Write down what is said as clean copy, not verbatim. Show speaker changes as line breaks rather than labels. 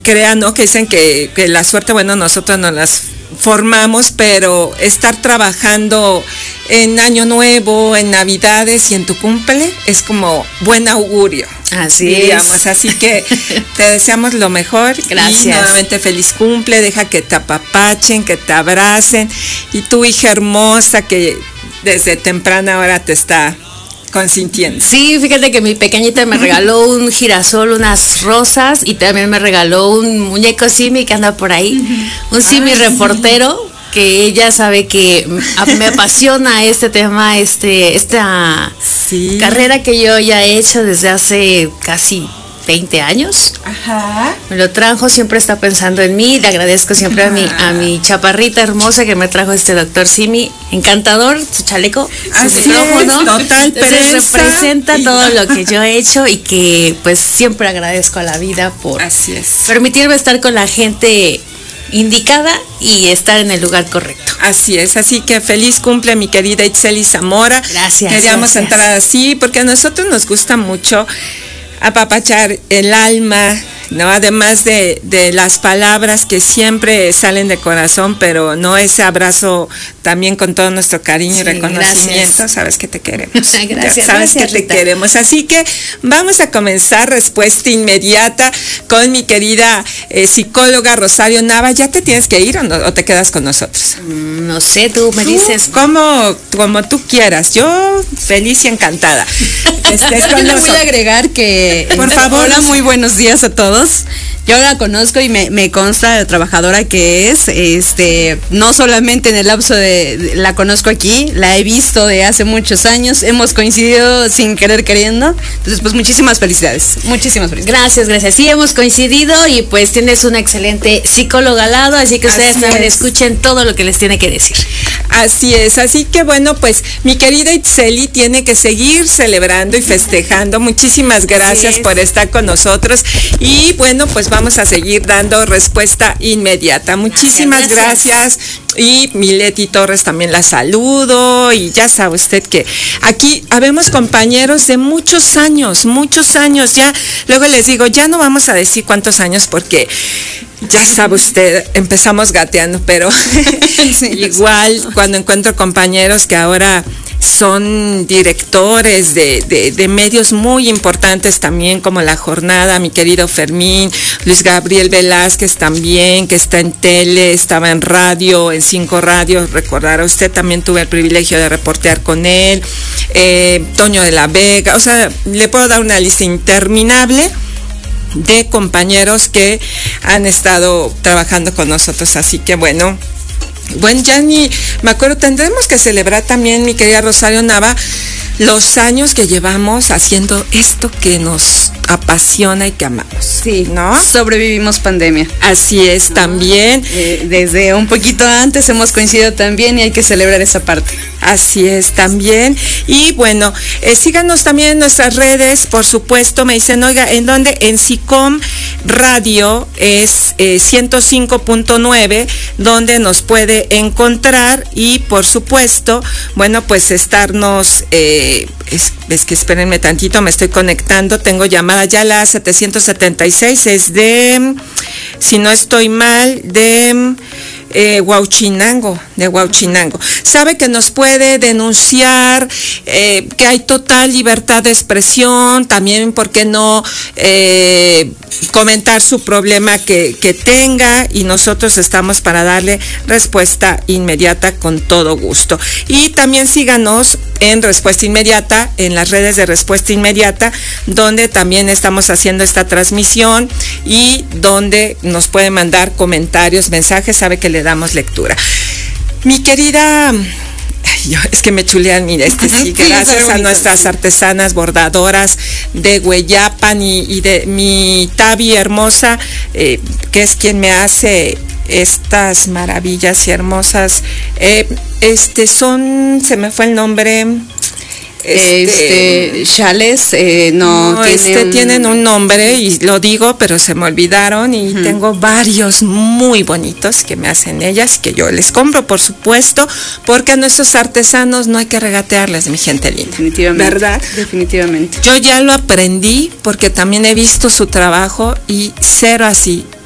crean, ¿no? Que dicen que la suerte, bueno, nosotros nos las formamos, pero estar trabajando en Año Nuevo, en Navidades y en tu cumple es como buen augurio.
Así
digamos.
es.
Así que te deseamos lo mejor.
Gracias.
Y nuevamente feliz cumple, deja que te apapachen, que te abracen. Y tu hija hermosa que desde temprana hora te está consintiendo.
Sí, fíjate que mi pequeñita me regaló un girasol, unas rosas y también me regaló un muñeco Simi que anda por ahí, un Simi reportero, que ella sabe que me apasiona este tema, esta carrera que yo ya he hecho desde hace casi 20 años.
Ajá.
Me lo trajo, siempre está pensando en mí. Le agradezco siempre a mi chaparrita hermosa que me trajo este doctor Simi, encantador, su chaleco, su micrófono.
Es, total.
Entonces representa todo lo que yo he hecho y que pues siempre agradezco a la vida por permitirme estar con la gente indicada y estar en el lugar correcto.
Así es, así que feliz cumple mi querida Itzeli Zamora.
Gracias.
Queríamos entrar así porque a nosotros nos gusta mucho apapachar el alma, ¿no? Además de las palabras que siempre salen de corazón, pero no ese abrazo también con todo nuestro cariño y reconocimiento.
Gracias.
Sabes que te queremos.
Gracias.
Sabes
Gracias,
que
Rita.
te queremos. Así que vamos a comenzar respuesta inmediata con mi querida psicóloga Rosario Nava. ¿Ya te tienes que ir o te quedas con nosotros?
No sé, tú me dices.
Como tú quieras. Yo feliz y encantada.
Yo le voy a agregar que,
por favor.
Hola, muy buenos días a todos. Yo la conozco y me consta la trabajadora que es, no solamente en el lapso la conozco aquí, la he visto de hace muchos años, hemos coincidido sin querer queriendo, entonces pues muchísimas felicidades.
Gracias, sí hemos coincidido y pues tienes una excelente psicóloga al lado, así que ustedes también escuchen todo lo que les tiene que decir.
Así es, así que bueno, pues mi querida Itzeli tiene que seguir celebrando y festejando. Muchísimas gracias por estar con nosotros y bueno, pues vamos a seguir dando respuesta inmediata. Muchísimas gracias. Y Mileti Torres también la saludo y ya sabe usted que aquí habemos compañeros de muchos años, ya, luego les digo, ya no vamos a decir cuántos años porque ya sabe usted, empezamos gateando, pero igual cuando encuentro compañeros que ahora son directores de medios muy importantes también, como La Jornada, mi querido Fermín, Luis Gabriel Velázquez también, que está en tele, estaba en radio, en 5 radios, recordará usted, también tuve el privilegio de reportear con él, Toño de la Vega, o sea, le puedo dar una lista interminable de compañeros que han estado trabajando con nosotros, así que bueno, ya ni me acuerdo, tendremos que celebrar también, mi querida Rosario Nava, los años que llevamos haciendo esto que nos apasiona y que amamos.
Sí,
¿no?
Sobrevivimos pandemia.
Así es, también.
Desde un poquito antes hemos coincidido también y hay que celebrar esa parte.
Así es, también. Y bueno, síganos también en nuestras redes, por supuesto. Me dicen, oiga, ¿en dónde? En SICOM Radio es 105.9, donde nos puede encontrar y por supuesto, bueno, pues estarnos, es que espérenme tantito, me estoy conectando, tengo llamada ya la 776, es de, si no estoy mal, de Huauchinango. Sabe que nos puede denunciar, que hay total libertad de expresión, también, ¿por qué no comentar su problema que tenga? Y nosotros estamos para darle respuesta inmediata con todo gusto. Y también síganos en Respuesta Inmediata, en las redes de Respuesta Inmediata, donde también estamos haciendo esta transmisión y donde nos puede mandar comentarios, mensajes, sabe que le damos lectura. Mi querida, es que me chulean, mira, sí, gracias a nuestras artesanas bordadoras de Hueyapan y de mi Tavi hermosa, que es quien me hace estas maravillas y hermosas, se me fue el nombre.
Chales,
tienen un nombre y lo digo, pero se me olvidaron y tengo varios muy bonitos que me hacen ellas, que yo les compro, por supuesto, porque a nuestros artesanos no hay que regatearles, mi gente linda.
Definitivamente.
¿Verdad?
Definitivamente.
Yo ya lo aprendí porque también he visto su trabajo y cero así.